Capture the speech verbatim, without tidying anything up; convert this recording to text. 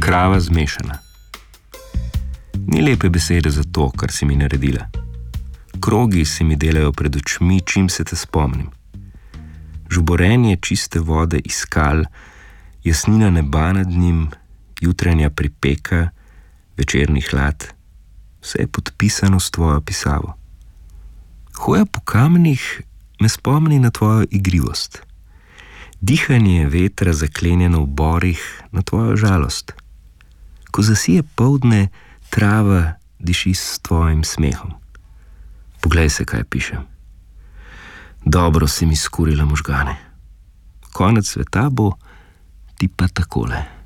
Krava zmešana. Ni lepe besede za to, kar si mi naredila. Krogi se mi delajo pred očmi, čim se te spomnim. Žuborenje čiste vode iz skal, jasnina neba nad njim, jutranja pripeka, večerni hlad, vse je podpisano s tvojo pisavo. Hoja po kamnih me spomni na tvojo igrivost. Dihanje vetra zaklenjeno v borih na tvojo žalost. Ko zasije poldne, trava diši s tvojim smehom. Poglej se, kaj pišem. Dobro si mi skurila možgane. Konec sveta bo, ti pa takole.